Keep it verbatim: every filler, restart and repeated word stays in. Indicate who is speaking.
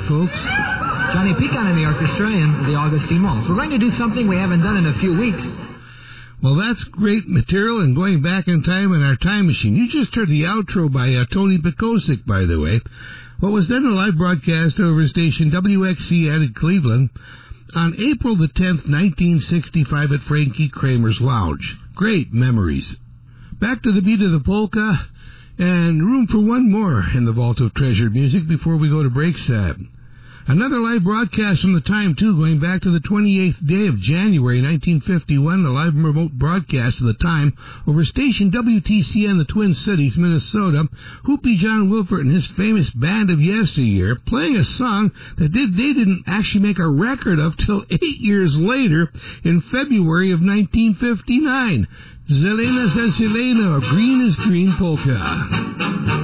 Speaker 1: folks. Johnny Pecan in the orchestra and the Augustine Waltz. We're going to do something we haven't done in a few weeks.
Speaker 2: Well, that's great material, and going back in time in our time machine. You just heard the outro by uh, Tony Pekosik, by the way. What was then a live broadcast over station W X C in Cleveland on April the tenth, nineteen sixty-five at Frankie Kramer's Lounge. Great memories. Back to the beat of the polka, and room for one more in the vault of treasured music before we go to break set. Another live broadcast from the time, too, going back to the twenty-eighth day of January, nineteen fifty-one, the live remote broadcast of the time over station W T C N, the Twin Cities, Minnesota. Hoopy John Wilford and his famous band of yesteryear playing a song that did, they didn't actually make a record of till eight years later in February of nineteen fifty-nine. Zelena says Selena, Green is Green Polka.